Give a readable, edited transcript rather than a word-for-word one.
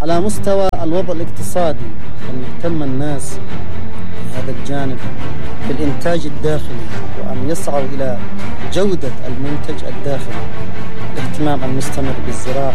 على مستوى الوضع الاقتصادي، أن يهتم الناس بهذا الجانب بالإنتاج الداخلي، وأن يسعوا إلى جودة المنتج الداخلي، الاهتمام المستمر بالزراعة